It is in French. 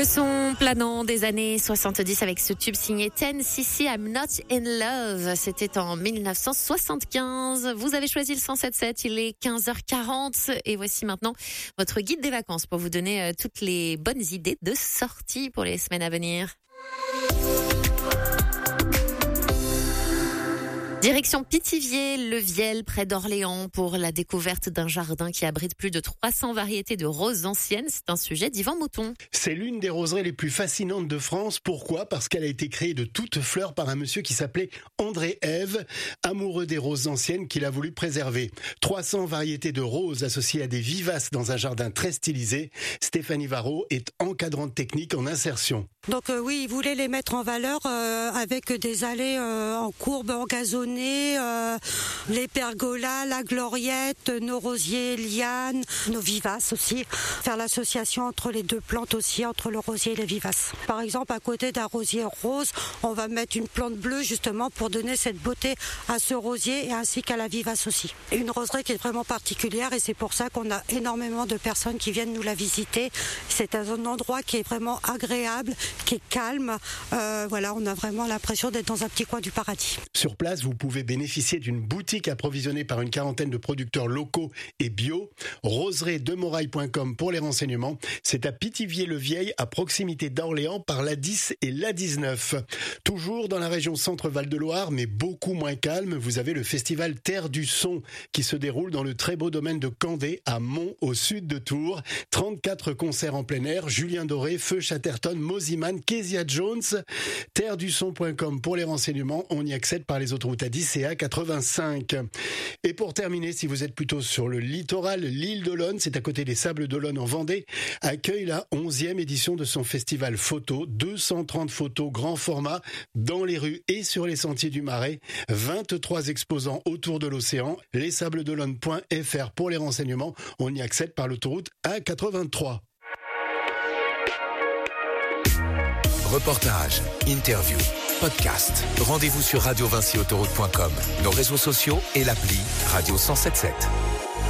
Le son planant des années 70 avec ce tube signé 10cc I'm Not in Love. C'était en 1975. Vous avez choisi le 107.7. Il est 15h40 et voici maintenant votre guide des vacances pour vous donner toutes les bonnes idées de sortie pour les semaines à venir. Direction Pithiviers-le-Viel, près d'Orléans, pour la découverte d'un jardin qui abrite plus de 300 variétés de roses anciennes. C'est un sujet d'Yvan Mouton. C'est l'une des roseries les plus fascinantes de France. Pourquoi ? Parce qu'elle a été créée de toutes fleurs par un monsieur qui s'appelait André Ève, amoureux des roses anciennes qu'il a voulu préserver. 300 variétés de roses associées à des vivaces dans un jardin très stylisé. Stéphanie Varro est encadrante technique en insertion. Donc oui, il voulait les mettre en valeur avec des allées en courbe, en gazonné, les pergolas, la gloriette, nos rosiers, lianes, nos vivaces aussi. Faire l'association entre les deux plantes aussi, entre le rosier et les vivaces. Par exemple, à côté d'un rosier rose, on va mettre une plante bleue justement pour donner cette beauté à ce rosier et ainsi qu'à la vivace aussi. Une roserie qui est vraiment particulière et c'est pour ça qu'on a énormément de personnes qui viennent nous la visiter. C'est un endroit qui est vraiment agréable, qui est calme. Voilà, on a vraiment l'impression d'être dans un petit coin du paradis. Sur place, vous pouvez bénéficier d'une boutique approvisionnée par une quarantaine de producteurs locaux et bio. roseriedemoraille.com pour les renseignements. C'est à Pithiviers-le-Vieil, à proximité d'Orléans, par l'A10 et l'A19. Toujours dans la région Centre-Val-de-Loire, mais beaucoup moins calme, vous avez le festival Terre du Son qui se déroule dans le très beau domaine de Candé, à Mont, au sud de Tours. 34 concerts en plein air, Julien Doré, Feu Chatterton, Moziman, Kezia Jones. terredusson.com pour les renseignements. On y accède par les autoroutes A10 et A85. Et pour terminer, si vous êtes plutôt sur le littoral, l'île d'Olonne, c'est à côté des Sables d'Olonne en Vendée, accueille la 11e édition de son festival photo. 230 photos grand format dans les rues et sur les sentiers du Marais. 23 exposants autour de l'océan. lessablesdolonne.fr pour les renseignements. On y accède par l'autoroute A83. Reportages, interviews, podcasts. Rendez-vous sur radiovincyautoroute.com, nos réseaux sociaux et l'appli Radio 107.7.